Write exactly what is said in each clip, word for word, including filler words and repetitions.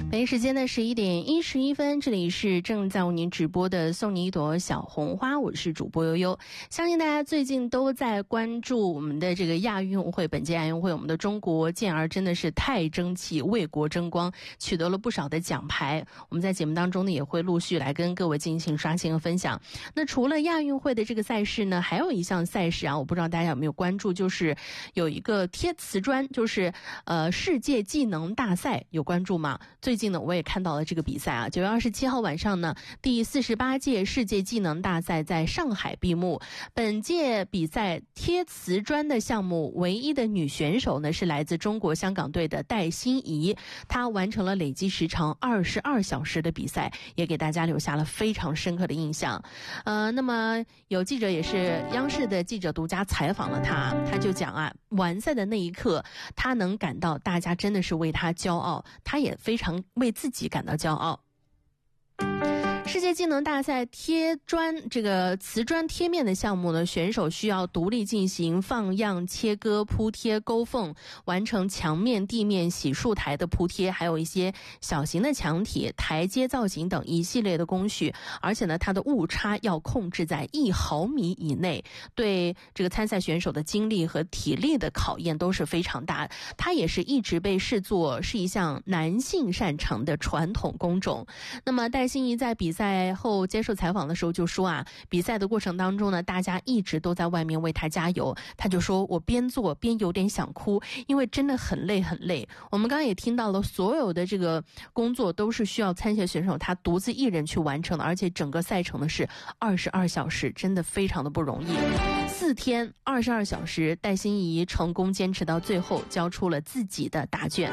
北京时间的十一点一十一分，这里是正在为您直播的送你一朵小红花，我是主播悠悠。相信大家最近都在关注我们的这个亚运会，本届亚运会我们的中国健儿真的是太争气，为国争光，取得了不少的奖牌。我们在节目当中呢也会陆续来跟各位进行刷新和分享。那除了亚运会的这个赛事呢，还有一项赛事啊，我不知道大家有没有关注，就是有一个贴瓷砖，就是呃世界技能大赛，有关注吗？最近呢我也看到了这个比赛啊，九月二十七号晚上呢，第四十八届世界技能大赛在上海闭幕。本届比赛贴瓷砖的项目唯一的女选手呢是来自中国香港队的戴欣怡，她完成了累计时长二十二小时的比赛，也给大家留下了非常深刻的印象。呃，那么有记者也是央视的记者独家采访了她，她就讲啊，完赛的那一刻，她能感到大家真的是为她骄傲，她也非常为自己感到骄傲。世界技能大赛贴砖这个瓷砖贴面的项目呢，选手需要独立进行放样、切割、铺贴、勾缝，完成墙面、地面、洗漱台的铺贴，还有一些小型的墙体、台阶造型等一系列的工序。而且呢，它的误差要控制在一毫米以内，对这个参赛选手的精力和体力的考验都是非常大。它也是一直被视作是一项男性擅长的传统工种。那么戴欣怡在比赛赛后接受采访的时候就说啊，比赛的过程当中呢，大家一直都在外面为他加油。他就说，我边做边有点想哭，因为真的很累很累。我们刚刚也听到了，所有的这个工作都是需要参赛选手他独自一人去完成的，而且整个赛程呢是二十二小时，真的非常的不容易。四天二十二小时，戴欣怡成功坚持到最后，交出了自己的答卷。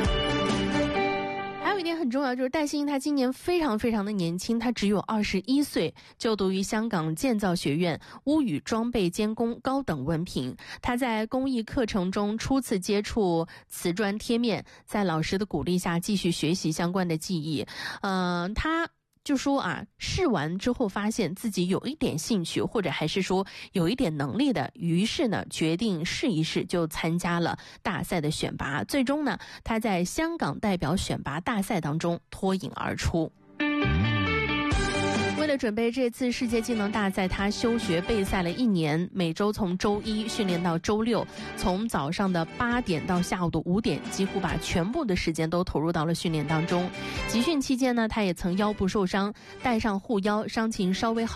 还有一点很重要，就是戴欣怡她今年非常非常的年轻，她只有二十一岁，就读于香港建造学院屋宇装备监工高等文凭。她在工艺课程中初次接触瓷砖贴面，在老师的鼓励下继续学习相关的技艺。嗯、呃，她就说啊，试完之后发现自己有一点兴趣，或者还是说有一点能力的，于是呢决定试一试，就参加了大赛的选拔。最终呢，他在香港代表选拔大赛当中脱颖而出。为了准备这次世界技能大赛，他休学备赛了一年，每周从周一训练到周六，从早上的八点到下午的五点，几乎把全部的时间都投入到了训练当中。集训期间呢，他也曾腰部受伤，带上护腰，伤情稍微好。